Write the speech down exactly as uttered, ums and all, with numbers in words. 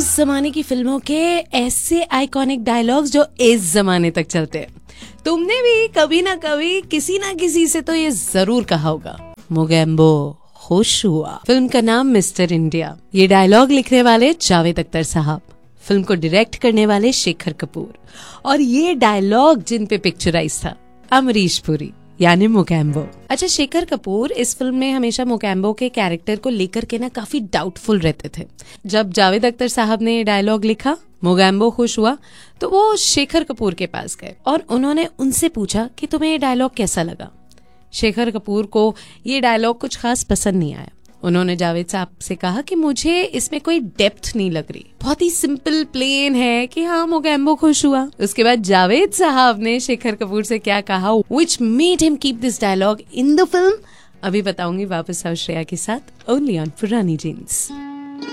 उस जमाने की फिल्मों के ऐसे आइकॉनिक डायलॉग्स जो इस जमाने तक चलते हैं। तुमने भी कभी ना कभी किसी ना किसी से तो ये जरूर कहा होगा, मोगैम्बो खुश हुआ। फिल्म का नाम मिस्टर इंडिया। ये डायलॉग लिखने वाले जावेद अख्तर साहब, फिल्म को डायरेक्ट करने वाले शेखर कपूर, और ये डायलॉग जिन पे पिक्चराइज था अमरीश पुरी यानी मोगैम्बो। अच्छा, शेखर कपूर इस फिल्म में हमेशा मोगैम्बो के कैरेक्टर को लेकर के ना काफी डाउटफुल रहते थे। जब जावेद अख्तर साहब ने डायलॉग लिखा मोगैम्बो खुश हुआ, तो वो शेखर कपूर के पास गए और उन्होंने उनसे पूछा कि तुम्हें ये डायलॉग कैसा लगा। शेखर कपूर को ये डायलॉग कुछ खास पसंद नहीं आया। उन्होंने जावेद साहब से कहा कि मुझे इसमें कोई डेप्थ नहीं लग रही, बहुत ही सिंपल प्लेन है कि हाँ मोगैम्बो खुश हुआ। उसके बाद जावेद साहब ने शेखर कपूर से क्या कहा which made him keep this dialogue in the film, अभी बताऊंगी वापस आओ श्रेया के साथ, ओनली ऑन पुरानी जीन्स।